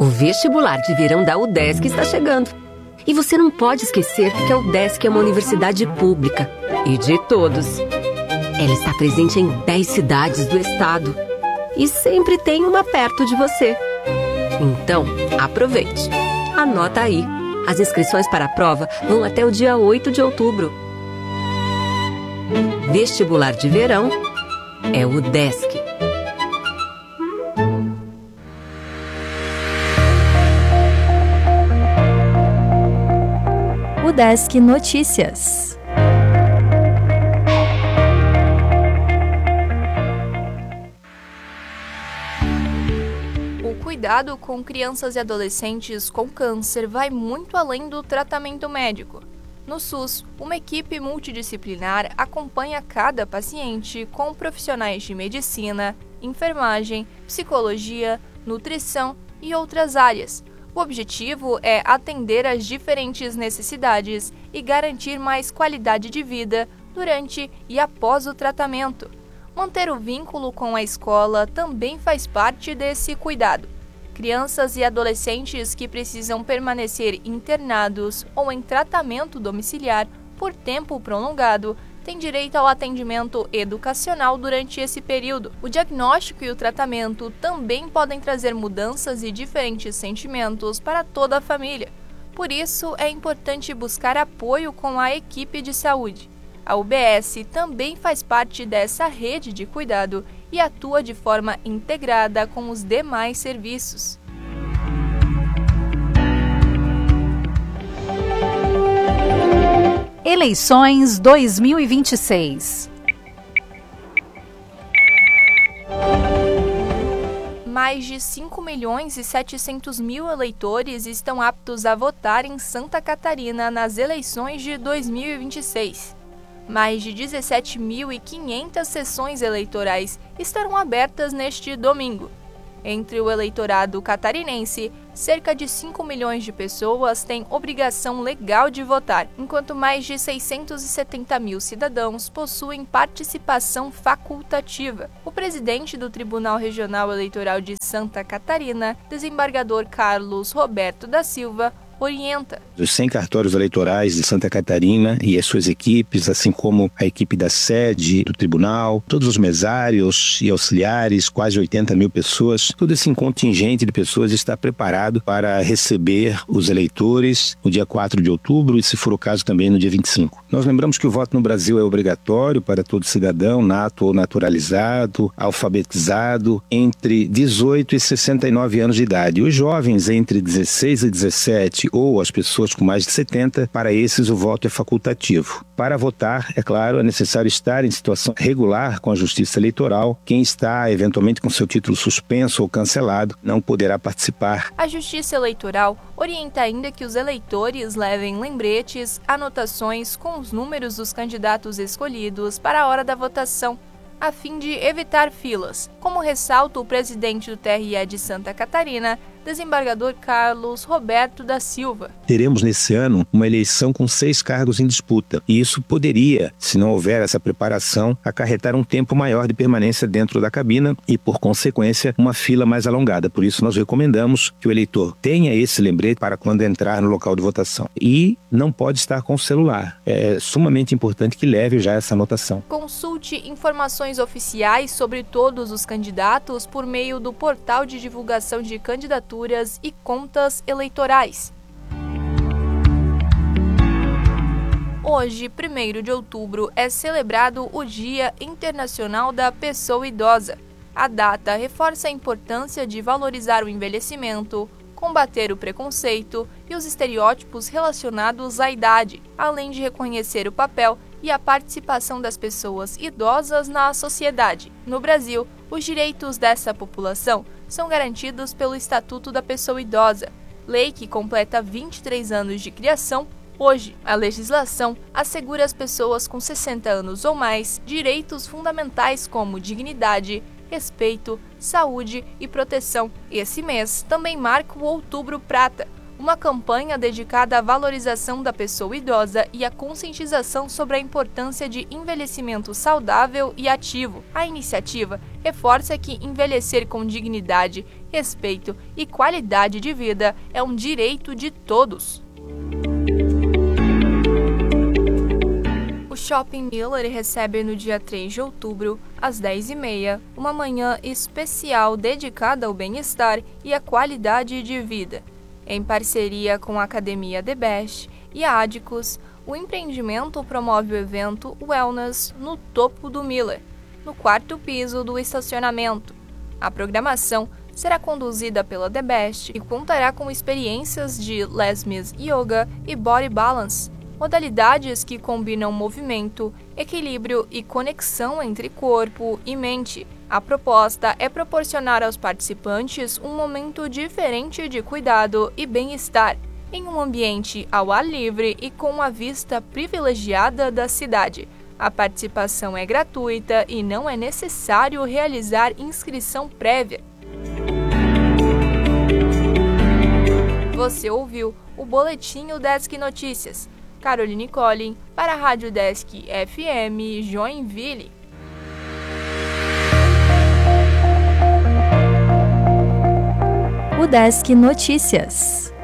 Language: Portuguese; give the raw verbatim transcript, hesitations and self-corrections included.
vestibular de verão da UDESC está chegando. E você não pode esquecer que a UDESC é uma universidade pública e de todos. Ela está presente em dez cidades do estado e sempre tem uma perto de você. Então, aproveite. Anota aí. As inscrições para a prova vão até o dia oito de outubro. Vestibular de verão é o UDESC. UDESC Notícias. O cuidado com crianças e adolescentes com câncer vai muito além do tratamento médico. No SUS, uma equipe multidisciplinar acompanha cada paciente com profissionais de medicina, enfermagem, psicologia, nutrição e outras áreas. O objetivo é atender às diferentes necessidades e garantir mais qualidade de vida durante e após o tratamento. Manter o vínculo com a escola também faz parte desse cuidado. Crianças e adolescentes que precisam permanecer internados ou em tratamento domiciliar por tempo prolongado têm direito ao atendimento educacional durante esse período. O diagnóstico e o tratamento também podem trazer mudanças e diferentes sentimentos para toda a família. Por isso, é importante buscar apoio com a equipe de saúde. A U B S também faz parte dessa rede de cuidado e atua de forma integrada com os demais serviços. Eleições dois mil e vinte e seis. Mais de cinco milhões e setecentos mil eleitores estão aptos a votar em Santa Catarina nas eleições de dois mil e vinte e seis. Mais de dezessete mil e quinhentas sessões eleitorais estarão abertas neste domingo. Entre o eleitorado catarinense, cerca de cinco milhões de pessoas têm obrigação legal de votar, enquanto mais de seiscentos e setenta mil cidadãos possuem participação facultativa. O presidente do Tribunal Regional Eleitoral de Santa Catarina, desembargador Carlos Roberto da Silva, orienta. Os cem cartórios eleitorais de Santa Catarina e as suas equipes, assim como a equipe da sede do tribunal, todos os mesários e auxiliares, quase oitenta mil pessoas, todo esse contingente de pessoas está preparado para receber os eleitores no dia quatro de outubro e, se for o caso, também no dia vinte e cinco. Nós lembramos que o voto no Brasil é obrigatório para todo cidadão, nato ou naturalizado, alfabetizado, entre dezoito e sessenta e nove anos de idade. Os jovens entre dezesseis e dezessete ou as pessoas com mais de setenta, para esses o voto é facultativo. Para votar, é claro, é necessário estar em situação regular com a Justiça Eleitoral. Quem está, eventualmente, com seu título suspenso ou cancelado, não poderá participar. A Justiça Eleitoral orienta ainda que os eleitores levem lembretes, anotações com os números dos candidatos escolhidos para a hora da votação, a fim de evitar filas, como ressalta o presidente do T R E de Santa Catarina, desembargador Carlos Roberto da Silva. Teremos nesse ano uma eleição com seis cargos em disputa, e isso poderia, se não houver essa preparação, acarretar um tempo maior de permanência dentro da cabina e, por consequência, uma fila mais alongada. Por isso, nós recomendamos que o eleitor tenha esse lembrete para quando entrar no local de votação. E não pode estar com o celular. É sumamente importante que leve já essa anotação. Consulte informações oficiais sobre todos os candidatos por meio do portal de divulgação de candidaturas e contas eleitorais. Hoje, primeiro de outubro, é celebrado o Dia Internacional da Pessoa Idosa. A data reforça a importância de valorizar o envelhecimento, combater o preconceito e os estereótipos relacionados à idade, além de reconhecer o papel e a participação das pessoas idosas na sociedade. No Brasil, os direitos dessa população são garantidos pelo Estatuto da Pessoa Idosa, lei que completa vinte e três anos de criação. Hoje, a legislação assegura às pessoas com sessenta anos ou mais direitos fundamentais como dignidade, respeito, saúde e proteção. Esse mês também marca o Outubro Prata, uma campanha dedicada à valorização da pessoa idosa e à conscientização sobre a importância de envelhecimento saudável e ativo. A iniciativa reforça que envelhecer com dignidade respeito e qualidade de vida é um direito de todos. O Shopping Miller recebe no dia três de outubro, às dez e meia, uma manhã especial dedicada ao bem-estar e à qualidade de vida. Em parceria com a Academia The Best e a Adicus, o empreendimento promove o evento Wellness no topo do Miller, no quarto piso do estacionamento. A programação será conduzida pela The Best e contará com experiências de Les Mis Yoga e Body Balance, modalidades que combinam movimento, equilíbrio e conexão entre corpo e mente. A proposta é proporcionar aos participantes um momento diferente de cuidado e bem-estar, em um ambiente ao ar livre e com a vista privilegiada da cidade. A participação é gratuita e não é necessário realizar inscrição prévia. Você ouviu o Boletim Udesc Notícias. Caroline Collin, para a Rádio Desk F M Joinville. Udesc Notícias.